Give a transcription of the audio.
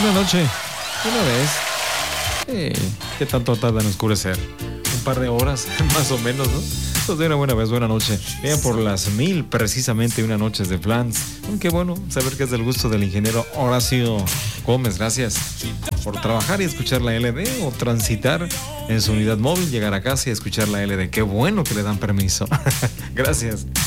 Buenas noches. Una vez. ¿Qué tanto tarda en oscurecer? Un par de horas, más o menos, ¿no? Entonces, una buena vez, buena noche. Vean por las 1000, precisamente, una noche de Flans. Aunque bueno, saber que es del gusto del ingeniero Horacio Gómez. Gracias por trabajar y escuchar la LD, o transitar en su unidad móvil, llegar a casa y escuchar la LD. Qué bueno que le dan permiso. Gracias.